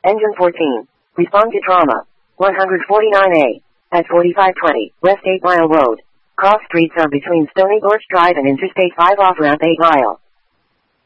Engine 14. Respond to trauma. 149A. At 4520, West 8 Mile Road. Cross streets are between Stony Gorge Drive and Interstate 5 off-ramp 8 Mile.